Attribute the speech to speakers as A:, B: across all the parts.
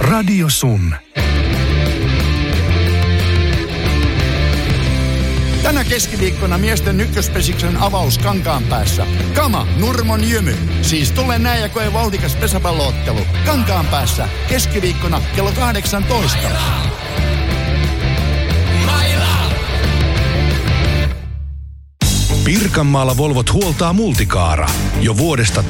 A: Radio Sun.
B: Tänä keskiviikkona miesten ykköspesiksen avaus Kankaanpäässä. Kama, Nurmon Jymy. Siis tule näin ja koe vauhdikas pesäpalloottelu. Kankaanpäässä keskiviikkona kello 18.
A: Pirkanmaalla Volvot huoltaa Multicaara jo vuodesta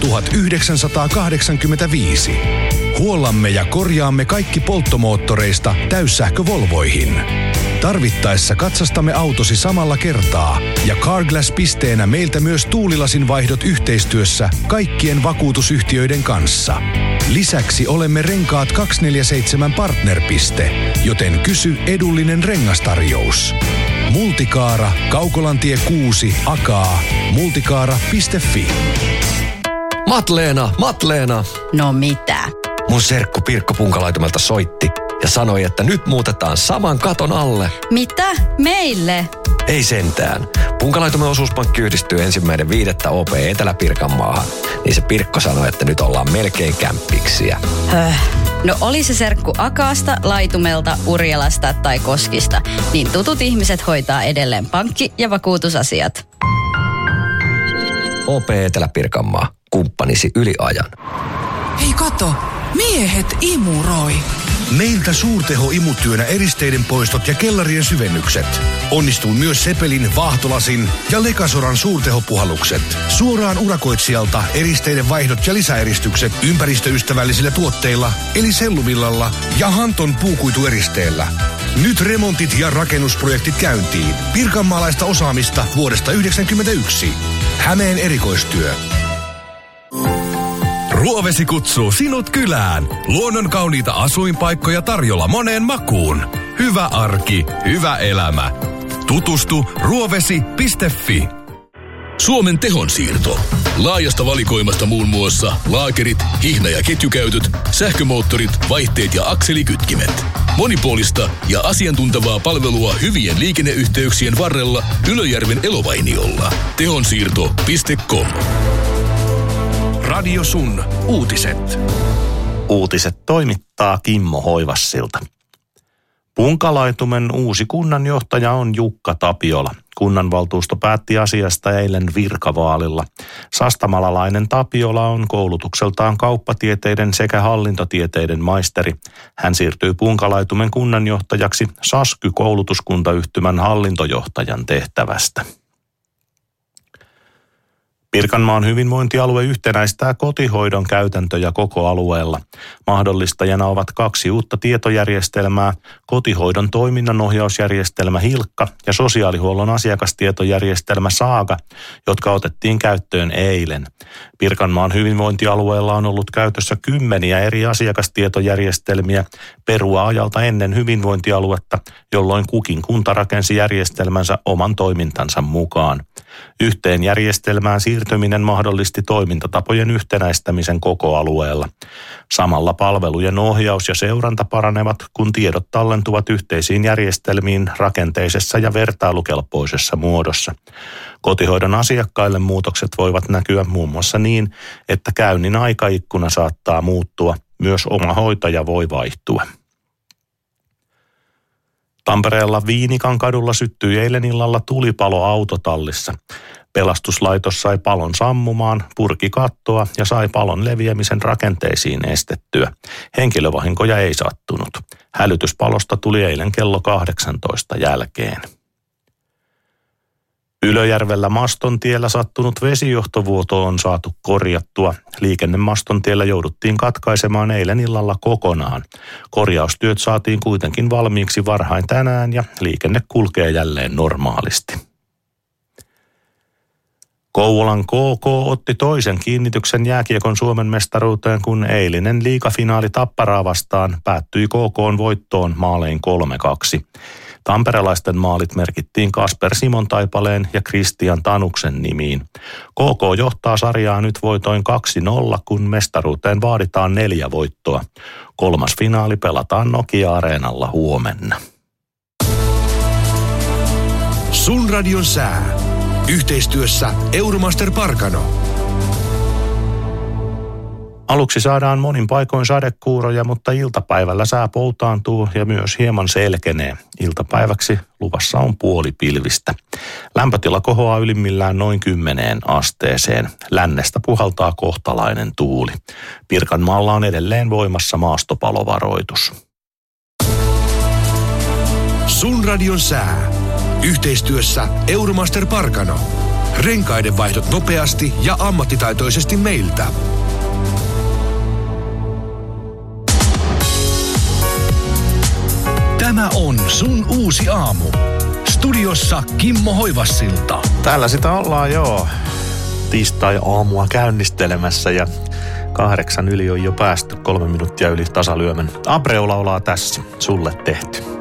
A: 1985. Huollamme ja korjaamme kaikki polttomoottoreista täyssähkövolvoihin. Tarvittaessa katsastamme autosi samalla kertaa ja Carglass-pisteenä meiltä myös tuulilasin vaihdot yhteistyössä kaikkien vakuutusyhtiöiden kanssa. Lisäksi olemme Renkaat 247 partnerpiste, joten kysy edullinen rengastarjous. Multicaara, Kaukolantie 6, Akaa, multicaara.fi.
C: Matleena.
D: No mitä?
C: Mun serkku Pirkko Punkalaitumelta soitti ja sanoi, että nyt muutetaan saman katon alle.
D: Mitä? Meille?
C: Ei sentään. Punkalaitumen osuuspankki yhdistyy 1.5. OP Etelä-Pirkanmaahan. Niin se Pirkko sanoi, että nyt ollaan melkein kämppiksiä.
D: No oli se serkku Akaasta, Laitumelta, Urjalasta tai Koskista, niin tutut ihmiset hoitaa edelleen pankki- ja vakuutusasiat.
C: OP Etelä-Pirkanmaa. Kumppanisi yli ajan.
E: Hei kato, miehet imuroi.
A: Meiltä suurteho-imutyönä eristeiden poistot ja kellarien syvennykset. Onnistuu myös Sepelin, Vaahtolasin ja Lekasoran suurtehopuhallukset. Suoraan urakoitsijalta eristeiden vaihdot ja lisäeristykset ympäristöystävällisillä tuotteilla, eli selluvillalla ja Hanton puukuitueristeellä. Nyt remontit ja rakennusprojektit käyntiin. Pirkanmaalaista osaamista vuodesta 1991. Hämeen erikoistyö.
F: Ruovesi kutsuu sinut kylään. Luonnon kauniita asuinpaikkoja tarjolla moneen makuun. Hyvä arki, hyvä elämä. Tutustu ruovesi.fi.
G: Suomen tehonsiirto. Laajasta valikoimasta muun muassa laakerit, hihna- ja ketjukäytöt, sähkömoottorit, vaihteet ja akselikytkimet. Monipuolista ja asiantuntevaa palvelua hyvien liikenneyhteyksien varrella Ylöjärven Elovainiolla. Tehonsiirto.com.
A: Radio Sun. Uutiset.
H: Uutiset toimittaa Kimmo Hoivassilta. Punkalaitumen uusi kunnanjohtaja on Jukka Tapiola. Kunnanvaltuusto päätti asiasta eilen virkavaalilla. Sastamalalainen Tapiola on koulutukseltaan kauppatieteiden sekä hallintotieteiden maisteri. Hän siirtyy Punkalaitumen kunnanjohtajaksi Sasky-koulutuskuntayhtymän hallintojohtajan tehtävästä. Pirkanmaan hyvinvointialue yhtenäistää kotihoidon käytäntöjä koko alueella. Mahdollistajana ovat 2 uutta tietojärjestelmää, kotihoidon toiminnanohjausjärjestelmä Hilkka ja sosiaalihuollon asiakastietojärjestelmä Saaga, jotka otettiin käyttöön eilen. Pirkanmaan hyvinvointialueella on ollut käytössä 10 eri asiakastietojärjestelmiä perua ajalta ennen hyvinvointialuetta, jolloin kukin kunta rakensi järjestelmänsä oman toimintansa mukaan. Yhteen järjestelmään siirtyminen mahdollisti toimintatapojen yhtenäistämisen koko alueella. Samalla palvelujen ohjaus ja seuranta paranevat, kun tiedot tallentuvat yhteisiin järjestelmiin rakenteisessa ja vertailukelpoisessa muodossa. Kotihoidon asiakkaille muutokset voivat näkyä muun muassa niin, että käynnin aikaikkuna saattaa muuttua. Myös oma hoitaja voi vaihtua. Tampereella Viinikan kadulla syttyi eilen illalla tulipalo autotallissa. Pelastuslaitos sai palon sammumaan, purki kattoa ja sai palon leviämisen rakenteisiin estettyä. Henkilövahinkoja ei sattunut. Hälytyspalosta tuli eilen kello 18 jälkeen. Ylöjärvellä Mastontiellä sattunut vesijohtovuoto on saatu korjattua. Liikenne Mastontiellä jouduttiin katkaisemaan eilen illalla kokonaan. Korjaustyöt saatiin kuitenkin valmiiksi varhain tänään ja liikenne kulkee jälleen normaalisti. Kouvolan KK otti toisen kiinnityksen jääkiekon Suomen mestaruuteen, kun eilinen liigafinaali Tapparaa vastaan päättyi KK:n voittoon maalein 3-2. Tamperelaisten maalit merkittiin Kasper Simon-Taipaleen ja Kristian Tanuksen nimiin. KK johtaa sarjaa nyt voitoin 2-0, kun mestaruuteen vaaditaan 4 voittoa. 3. finaali pelataan Nokia-areenalla huomenna.
A: Sun radion sää. Yhteistyössä Euromaster Parkano.
H: Aluksi saadaan monin paikoin sadekuuroja, mutta iltapäivällä sää poutaantuu ja myös hieman selkenee. Iltapäiväksi luvassa on puolipilvistä. Lämpötila kohoaa ylimmillään noin 10 asteeseen. Lännestä puhaltaa kohtalainen tuuli. Pirkanmaalla on edelleen voimassa maastopalovaroitus.
A: Sun radion sää. Yhteistyössä Euromaster Parkano. Renkaiden vaihdot nopeasti ja ammattitaitoisesti meiltä. Tämä on Sun uusi aamu. Studiossa Kimmo Hoivassilta.
H: Täällä sitä ollaan jo tiistai-aamua käynnistelemässä ja 8 yli on jo päästy, 3 minuuttia yli tasalyömän. Abreu laulaa tässä, sulle tehty.